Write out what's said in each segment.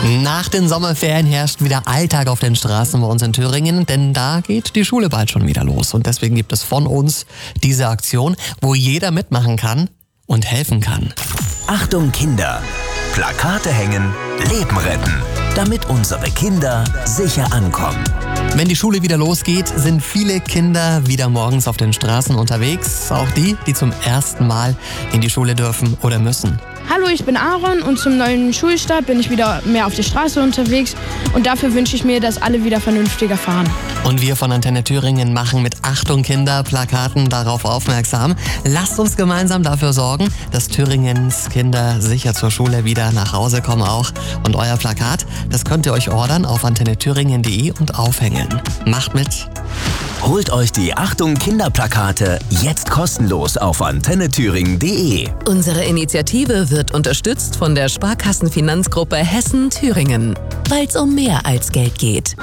Nach den Sommerferien herrscht wieder Alltag auf den Straßen bei uns in Thüringen, denn da geht die Schule bald schon wieder los. Und deswegen gibt es von uns diese Aktion, wo jeder mitmachen kann und helfen kann. Achtung Kinder! Plakate hängen, Leben retten, damit unsere Kinder sicher ankommen. Wenn die Schule wieder losgeht, sind viele Kinder wieder morgens auf den Straßen unterwegs. Auch die, die zum ersten Mal in die Schule dürfen oder müssen. Hallo, ich bin Aaron und zum neuen Schulstart bin ich wieder mehr auf der Straße unterwegs und dafür wünsche ich mir, dass alle wieder vernünftiger fahren. Und wir von Antenne Thüringen machen mit Achtung Kinder Plakaten darauf aufmerksam. Lasst uns gemeinsam dafür sorgen, dass Thüringens Kinder sicher zur Schule wieder nach Hause kommen auch. Und euer Plakat, das könnt ihr euch ordern auf antennethüringen.de und aufhängen. Macht mit! Holt euch die Achtung Kinderplakate jetzt kostenlos auf antennethüringen.de. Unsere Initiative wird unterstützt von der Sparkassenfinanzgruppe Hessen-Thüringen, weil es um mehr als Geld geht.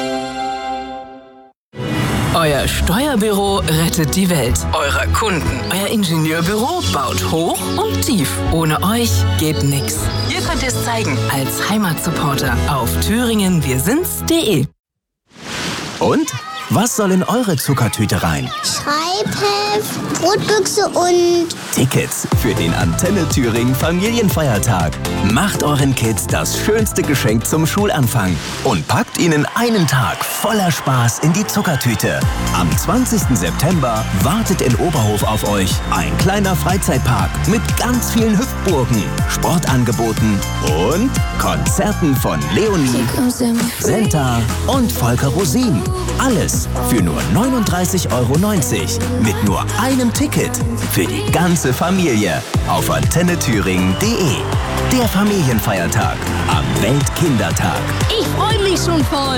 Euer Steuerbüro rettet die Welt. Eurer Kunden. Euer Ingenieurbüro baut hoch und tief. Ohne euch geht nix. Ihr könnt es zeigen als Heimatsupporter auf thüringenwirsinds.de. Und? Was soll in eure Zuckertüte rein? Schreibheft, Brotbüchse und Tickets für den Antenne Thüringen Familienfeiertag. Macht euren Kids das schönste Geschenk zum Schulanfang und packt ihnen einen Tag voller Spaß in die Zuckertüte. Am 20. September wartet in Oberhof auf euch ein kleiner Freizeitpark mit ganz vielen Hüpfburgen, Sportangeboten und Konzerten von Leonie, Senta und Volker Rosin. Alles für nur 39,90 € mit nur einem Ticket für die ganze Familie auf antennethüringen.de. Der Familienfeiertag am Weltkindertag. Ich freue mich schon voll!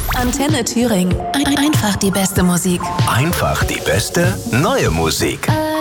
Antenne Thüringen. Einfach die beste Musik. Einfach die beste neue Musik.